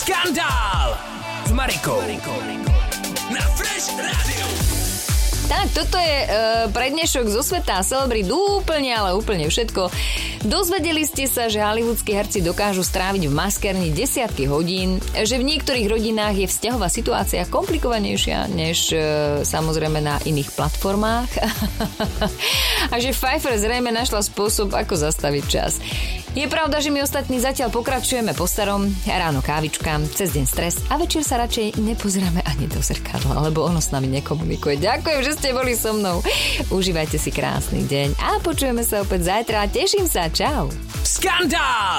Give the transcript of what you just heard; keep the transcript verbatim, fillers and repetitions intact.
Skandál s Marikou na Fresh Radio. Tak, toto je e, prednešok zo sveta celebrit úplne, ale úplne všetko. Dozvedeli ste sa, že hollywoodskí herci dokážu stráviť v maskerni desiatky hodín, že v niektorých rodinách je vzťahová situácia komplikovanejšia než e, samozrejme na iných platformách a že Pfeiffer zrejme našla spôsob, ako zastaviť čas. Je pravda, že my ostatní zatiaľ pokračujeme po starom, ráno kávička, cez deň stres a večer sa radšej nepozeráme ani do zrkadla, lebo ono s nami nekomunikuje. Ďakujem, že ste boli so mnou. Užívajte si krásny deň a počujeme sa opäť zajtra. Teším sa, čau. Skandál!